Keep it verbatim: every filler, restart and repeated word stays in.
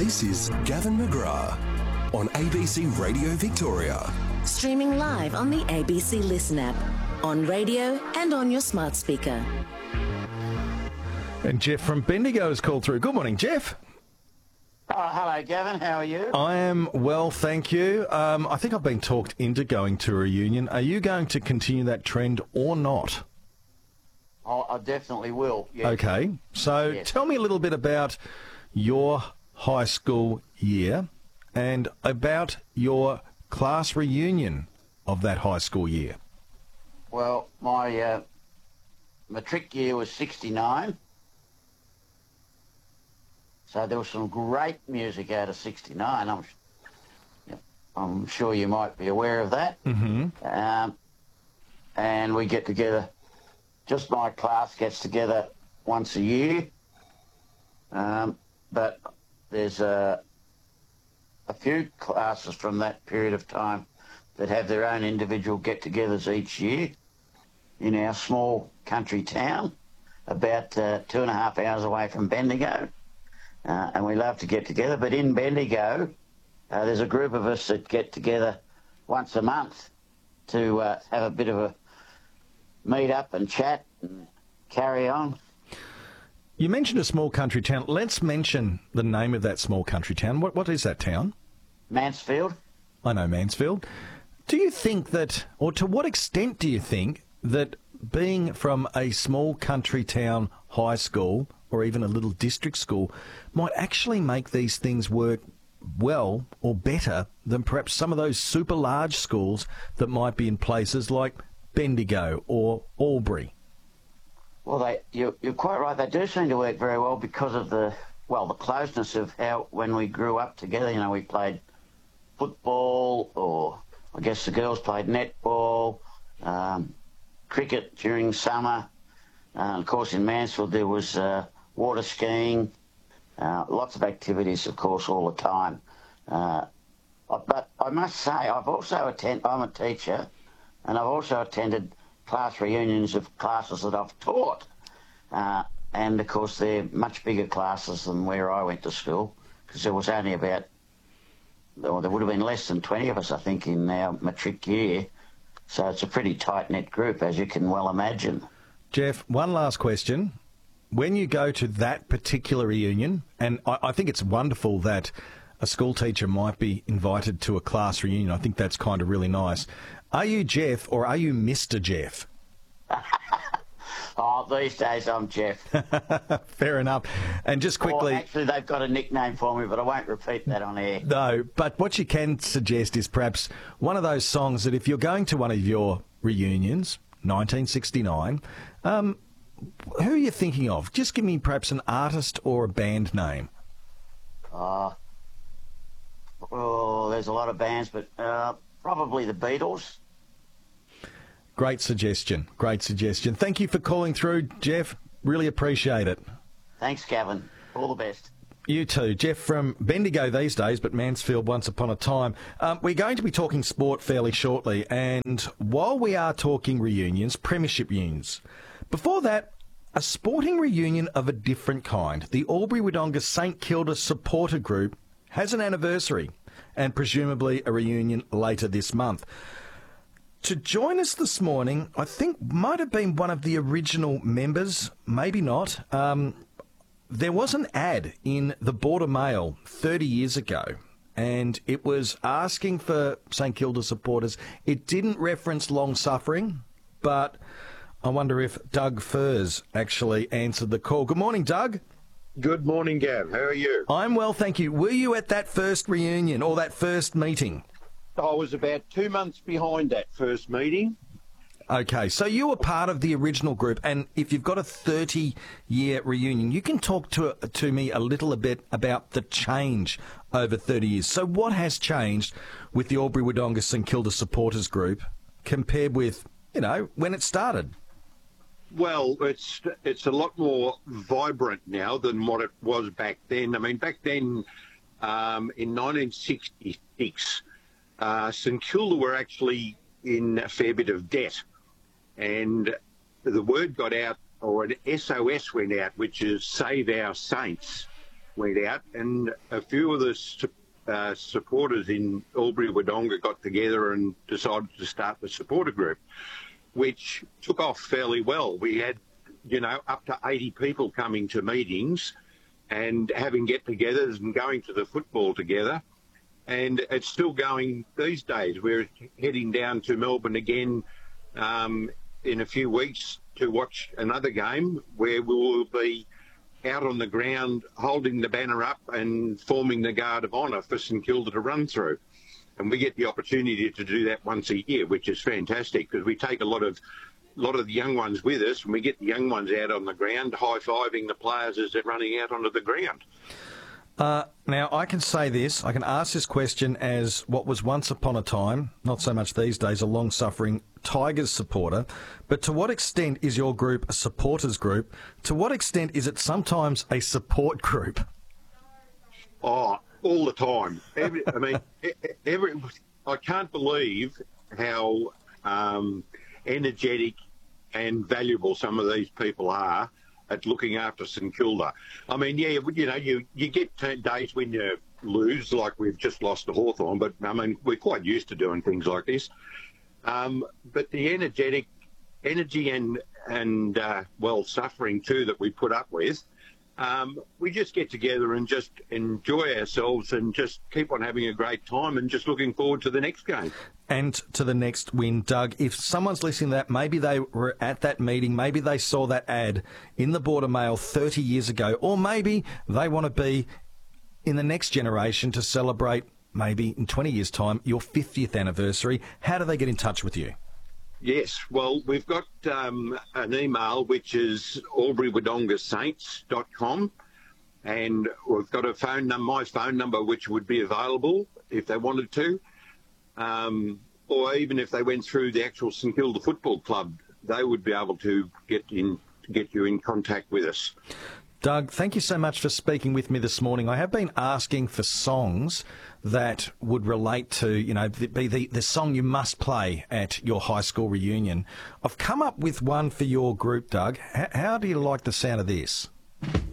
This is Gavin McGrath on A B C Radio Victoria. Streaming live on the A B C Listen app, on radio and on your smart speaker. And Jeff from Bendigo has called through. Good morning, Jeff. Oh, hello, Gavin. How are you? I am well, thank you. Um, I think I've been talked into going to a reunion. Are you going to continue that trend or not? Oh, I definitely will. Yes. Okay, so Yes. tell me a little bit about your high school year and about your class reunion of that high school year. Well, my uh, matric year was sixty-nine. So there was some great music out of sixty-nine. I'm, yeah, I'm sure you might be aware of that. Mm-hmm. Um, and we get together, just my class gets together once a year. Um, but there's a, a few classes from that period of time that have their own individual get-togethers each year in our small country town, about uh, two and a half hours away from Bendigo. Uh, and we love to get together. But in Bendigo, uh, there's a group of us that get together once a month to uh, have a bit of a meet up and chat and carry on. You mentioned a small country town. Let's mention the name of that small country town. What What is that town? Mansfield. I know Mansfield. Do you think that, or to what extent do you think that being from a small country town high school or even a little district school might actually make these things work well or better than perhaps some of those super large schools that might be in places like Bendigo or Albury? Well, they, you, you're quite right. They do seem to work very well because of the, well, the closeness of how, when we grew up together, you know, we played football, or I guess the girls played netball, um, cricket during summer. Uh, of course, in Mansfield there was uh, water skiing, uh, lots of activities, of course, all the time. Uh, but I must say, I've also attended, I'm a teacher, and I've also attended class reunions of classes that I've taught. Uh, and, of course, they're much bigger classes than where I went to school, because there was only about, well, there would have been less than twenty of us, I think, in our matric year. So it's a pretty tight-knit group, as you can well imagine. Jeff, one last question. When you go to that particular reunion, and I, I think it's wonderful that a school teacher might be invited to a class reunion. I think that's kind of really nice. Are you Jeff or are you Mister Jeff? Oh, these days I'm Jeff. Fair enough. And just quickly... Or actually, they've got a nickname for me, but I won't repeat that on air. No, but what you can suggest is perhaps one of those songs that if you're going to one of your reunions, nineteen sixty-nine, um, who are you thinking of? Just give me perhaps an artist or a band name. Uh, oh, there's a lot of bands, but uh, probably the Beatles. Great suggestion. Great suggestion. Thank you for calling through, Jeff. Really appreciate it. Thanks, Gavin. All the best. You too. Jeff from Bendigo these days, but Mansfield once upon a time. Um, we're going to be talking sport fairly shortly, and while we are talking reunions, premiership reunions, before that, a sporting reunion of a different kind. The Albury-Wodonga St Kilda supporter group has an anniversary and presumably a reunion later this month. To join us this morning, I think might have been one of the original members, maybe not. Um, there was an ad in the Border Mail thirty years ago, and it was asking for St Kilda supporters. It didn't reference long suffering, but I wonder if Doug Furs actually answered the call. Good morning, Doug. Good morning, Gav. How are you? I'm well, thank you. Were you at that first reunion or that first meeting? I was about two months behind that first meeting. Okay, so you were part of the original group, and if you've got a thirty-year reunion, you can talk to to me a little bit about the change over thirty years. So what has changed with the Albury-Wodonga St Kilda supporters group compared with, you know, when it started? Well, it's it's a lot more vibrant now than what it was back then. I mean, back then, um, in nineteen sixty-six, uh, St Kilda were actually in a fair bit of debt. And the word got out, or an S O S went out, which is Save Our Saints, went out, and a few of the su- uh, supporters in Albury-Wodonga got together and decided to start the supporter group, which took off fairly well. We had, you know, up to eighty people coming to meetings and having get-togethers and going to the football together. And it's still going these days. We're heading down to Melbourne again um, in a few weeks to watch another game where we will be out on the ground holding the banner up and forming the guard of honour for St Kilda to run through. And we get the opportunity to do that once a year, which is fantastic because we take a lot of a lot of the young ones with us, and we get the young ones out on the ground high-fiving the players as they're running out onto the ground. Uh, now, I can say this, I can ask this question as what was once upon a time, not so much these days, a long-suffering Tigers supporter, but to what extent is your group a supporters group? To what extent is it sometimes a support group? Oh, all the time. Every, I mean, every, I can't believe how um, energetic and valuable some of these people are at looking after St Kilda. I mean, yeah, you know, you, you get days when you lose, like we've just lost to Hawthorn, but, I mean, we're quite used to doing things like this. Um, but the energetic energy and, and uh, well, suffering too that we put up with, um, we just get together and just enjoy ourselves and just keep on having a great time and just looking forward to the next game. And to the next win. Doug, if someone's listening to that, maybe they were at that meeting, maybe they saw that ad in the Border Mail thirty years ago, or maybe they want to be in the next generation to celebrate, maybe in twenty years' time, your fiftieth anniversary. How do they get in touch with you? Yes, well, we've got um, an email which is albury wodonga saints dot com, and we've got a phone number, my phone number, which would be available if they wanted to. Um, or even if they went through the actual St Kilda Football Club, they would be able to get in get you in contact with us. Doug, thank you so much for speaking with me this morning. I have been asking for songs that would relate to, you know, be the, the song you must play at your high school reunion. I've come up with one for your group, Doug. H- how do you like the sound of this?